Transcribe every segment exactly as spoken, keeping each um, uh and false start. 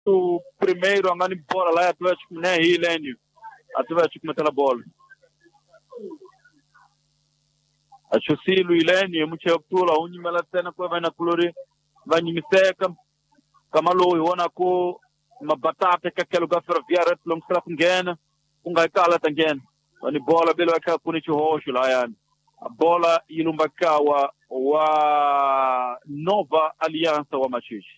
o primeiro angani bola lá Atlético né Hilênio Atlético metela bola acho silo Hilênio muito pula unyi mela tena kwa vai na colori vai nimiseka kama lo iona ko mabatata ka kelo ga ferroviária long tra ngena unga kala tangena ni bola bila ka kuni chihosho la yani a bola ilumbakawa wa Nova Aliança wa Machixe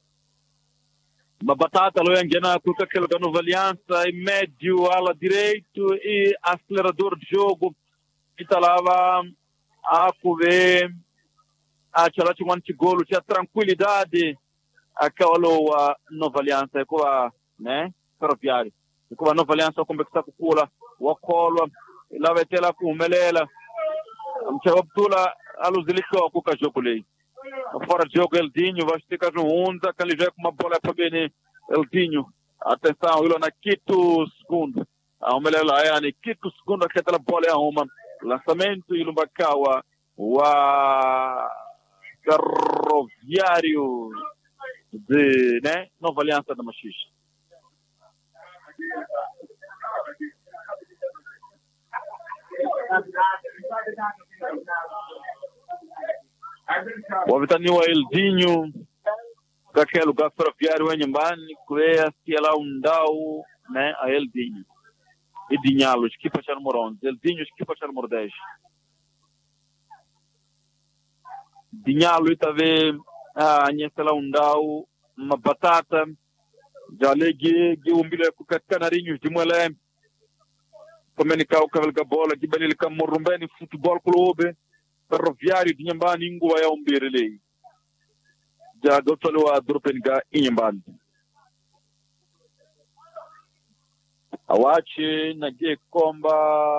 Mabatata lo ngena ku ka kelo ga Nova Aliança e médio ala direito e acelerador de jogo italava a kuve a chalati wanti golo tinha tranquilidade aquela wa Nova Aliança com a né ferroviário com a Nova Aliança como que está com kula wa kolo la vetela ku melela mchawabtula aluziliko ku ka jogo lei fora de jogo Eldinho vai ficar no onda que ele já com uma bola para bem Eldinho atenção ele na quinto segundo a melela yani quinto segundo aquela bola é uma lançamento e Lumbakawa wa Ferroviário de né Nova Aliança da Machixe o vitani wa Eldinho kakele lugar Ferroviário nyumbani kuea se ela undau né a Eldinho e Dinhalo equipa cha número onze Eldinho equipa cha número dez Dinhalo itave a nyesela undau uma batata já legi que umbile ku canarinhos de moelé comunica o cavalga bola que bele ka morumbeni futebol clube Ferroviário de nyambani ngua ya umbirele já dotolo a dropenga inyambani awache na je komba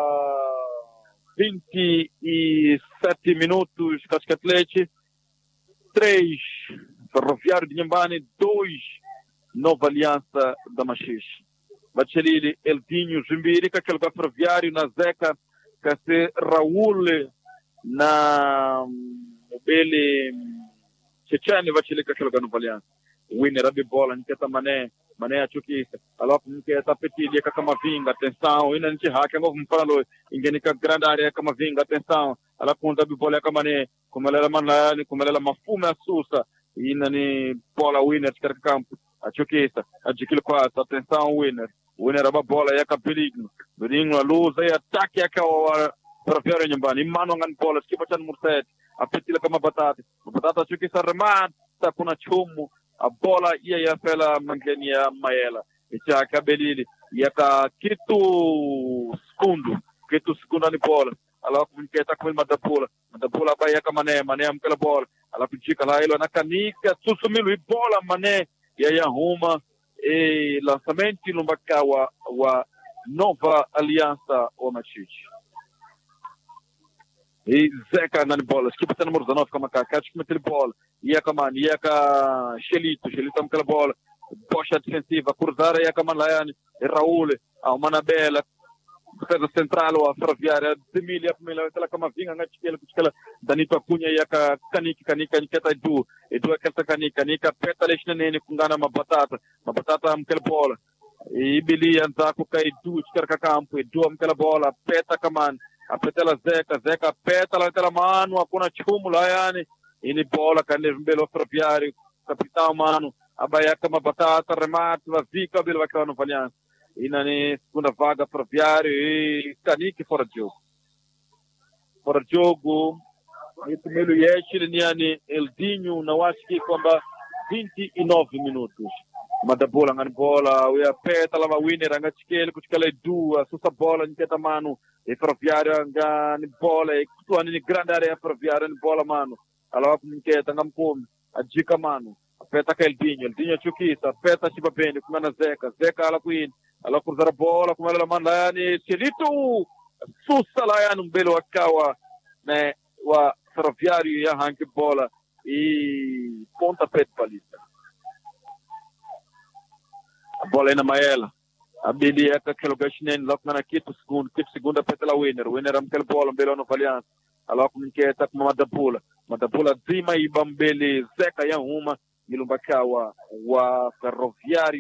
vinte e sete minutos Cascatlete três Ferroviário de Nhambane dois Nova Aliança da Machixe Bachelili Eldinho Zimbiri que aquele Ferroviário na Zeca que se Raul na Bele Chechani Bachelili que aquele Nova Aliança winner abi bola niketa mané mané achukisa alafu niketa petili kama vinga atenção ina nchi haki ngo mfano ingenika grande área kama vinga atenção alafu ndabi bola kama ne kumelela manani kumelela mafume asusa ina ni bola winner katika campo achukisa ajikile kwa atenção winner winner aba bola yaka peligno biringo a luz e ataque yaka wa Ferroviário nyumbani mano ngan bola skipa chan murset apetile kama batata batata achukisa remata kuna chumu a bola ia ia pela mangenia Maela icha kabelili yaka kitu segundo kitu segundo ni bola ala kumketa kwa madapula madapula ba yaka mané mané amkela bola ala kuchika lá ilo na canica susumilu bola mané ia ia ruma e lançamento lumbakawa wa Nova Aliança wa Machixe e Zeca na bola equipe tá número dezenove kama kakati com bola ia kama ia ka Xelito Xelito com bola bocha defensiva cruzar ia kama Laiane e Raul a Manabela defesa central ou a Ferroviária de milha primeira ela kama vinga ngati kela kuchikela Danito Cunha ia ka kaniki kanika niketa du e du aquela kanika nika peta leshna nene kungana mabatata mabatata amkel bola e bili anta ku kai du chikara campo e du amkel bola peta kaman apetela Zeca Zeca peta la tela mano hakuna chumu la yani ini bola kane mbelo Ferroviário capitão mano abaya kama batata remate la zica bila wakao no Aliança ina ni segunda vaga Ferroviário e Caniki fora de jogo fora de jogo e primeiro yeshi ni yani Eldinho na washiki kwamba vinte e nove minutos madabola ngani bola uya peta la winner angachikele kuchikala dua susa bola niketa mano e Ferroviário ngani bola e kutuani ni grande área Ferroviário ni bola mano alafu kumketa ngamkumi ajika mano apeta ka Eldinho Eldinho chukisa apeta chibabeni kumana Zeca Zeca ala kuin ala cruzar bola kumala mandani Xelito susa la yani mbele wakawa né wa Ferroviário ya hanki bola e ponta pet palista a bola ina Maela abili yaka kelo gashinen lokna kitu segundo kitu segunda peta la winner winner amkel bola mbele no Aliança alafu kumketa kuma madapula madapula zima ibambele Zeca ya huma Ilumbakawa wa Ferroviário